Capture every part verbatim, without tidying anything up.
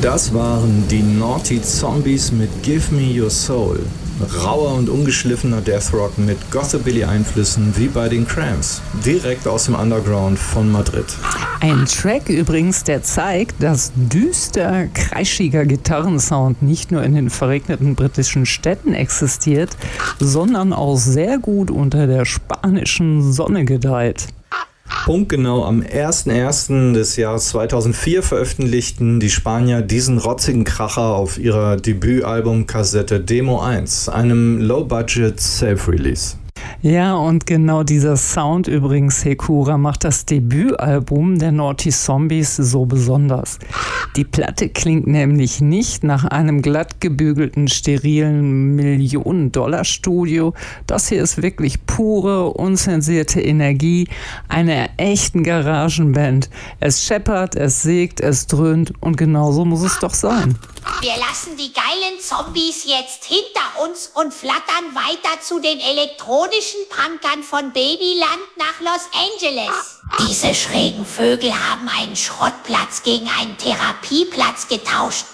Das waren die Naughty Zombies mit Give Me Your Soul. Rauer und ungeschliffener Deathrock mit Gothabilly-Einflüssen wie bei den Cramps. Direkt aus dem Underground von Madrid. Ein Track übrigens, der zeigt, dass düster, kreischiger Gitarrensound nicht nur in den verregneten britischen Städten existiert, sondern auch sehr gut unter der spanischen Sonne gedeiht. Punktgenau am ersten ersten des Jahres zweitausendvier veröffentlichten die Spanier diesen rotzigen Kracher auf ihrer Debütalbumkassette Demo eins, einem Low-Budget Self-Release. Ja, und genau dieser Sound übrigens, Hekura, macht das Debütalbum der Naughty Zombies so besonders. Die Platte klingt nämlich nicht nach einem glatt gebügelten, sterilen Millionen-Dollar-Studio. Das hier ist wirklich pure, unzensierte Energie einer echten Garagenband. Es scheppert, es sägt, es dröhnt und genauso muss es doch sein. Wir lassen die geilen Zombies jetzt hinter uns und flattern weiter zu den elektronischen Punkern von Babyland nach Los Angeles. Diese schrägen Vögel haben einen Schrottplatz gegen einen Therapieplatz getauscht.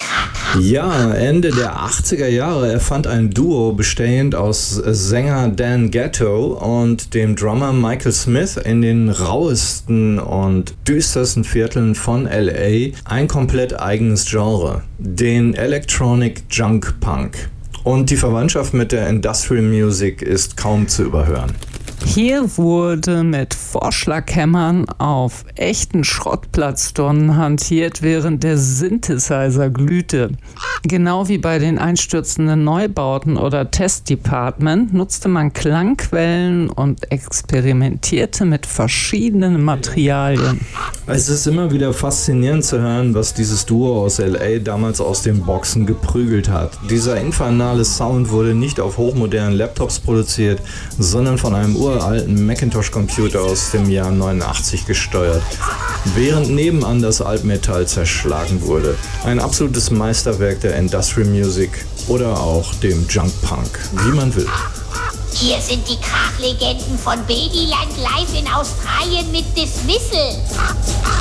Ja, Ende der achtziger Jahre erfand ein Duo bestehend aus Sänger Dan Gatto und dem Drummer Michael Smith in den rauesten und düstersten Vierteln von L A ein komplett eigenes Genre, den Electronic Junk Punk. Und die Verwandtschaft mit der Industrial Music ist kaum zu überhören. Hier wurde mit Vorschlaghämmern auf echten Schrottplatztonnen hantiert, während der Synthesizer glühte. Genau wie bei den einstürzenden Neubauten oder Test Department nutzte man Klangquellen und experimentierte mit verschiedenen Materialien. Es ist immer wieder faszinierend zu hören, was dieses Duo aus L A damals aus den Boxen geprügelt hat. Dieser infernale Sound wurde nicht auf hochmodernen Laptops produziert, sondern von einem uralten Macintosh-Computer aus dem Jahr neunundachtzig gesteuert, während nebenan das Altmetall zerschlagen wurde. Ein absolutes Meisterwerk der Industrial Music oder auch dem Junk Punk, wie man will. Hier sind die Krachlegenden von Babyland live in Australien mit Dismissal.